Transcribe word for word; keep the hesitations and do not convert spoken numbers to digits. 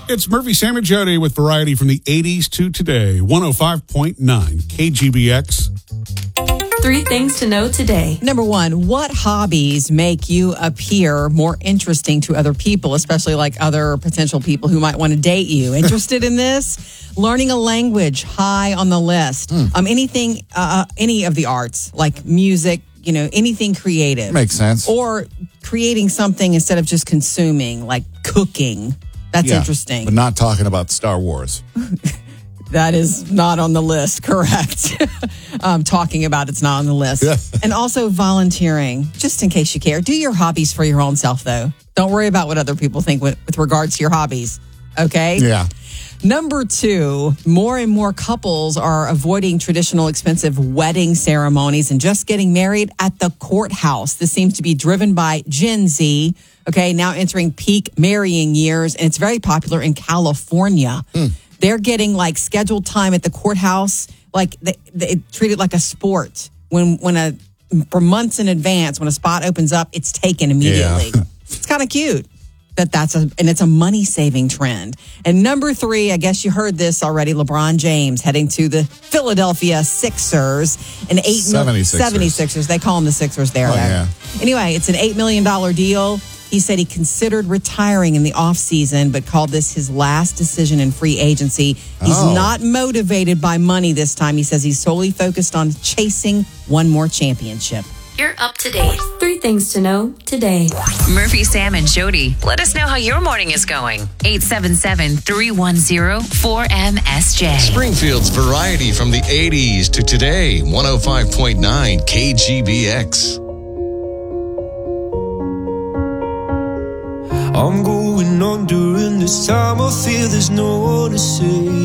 It's Murphy, Sam, and Jody with variety from the eighties to today. one oh five point nine K G B X. Three things to know today. Number one, what hobbies make you appear more interesting to other people, especially like other potential people who might want to date you? Interested in this? Learning a language, high on the list. Mm. Um, anything, uh, any of the arts, like music, you know, anything creative. Makes sense. Or creating something instead of just consuming, like cooking. That's yeah, interesting. But not talking about Star Wars. That is not on the list, correct. um, talking about it's not on the list. Yeah. And also volunteering, just in case you care. Do your hobbies for your own self, though. Don't worry about what other people think with, with regards to your hobbies, okay? Yeah. Number two, more and more couples are avoiding traditional expensive wedding ceremonies and just getting married at the courthouse. This seems to be driven by Gen Z, okay, now entering peak marrying years, and it's very popular in California. Mm. They're getting like scheduled time at the courthouse, like they, they treat it like a sport. When when a for months in advance, when a spot opens up, it's taken immediately. Yeah. It's kind of cute that that's a and it's a money saving trend. And number three, I guess you heard this already. LeBron James heading to the Philadelphia Sixers, an eight seventy-sixers. seventy-sixers. They call them the Sixers there. Oh, there. yeah. Anyway, it's an eight million dollars deal. He said he considered retiring in the offseason, but called this his last decision in free agency. He's oh. not motivated by money this time. He says he's solely focused on chasing one more championship. You're up to date. Three things to know today. Murphy, Sam, and Jody. Let us know how your morning is going. eight seven seven, three one zero, four M S J. Springfield's variety from the eighties to today. one oh five point nine K G B X. I'm going under, and this time I feel there's no one to save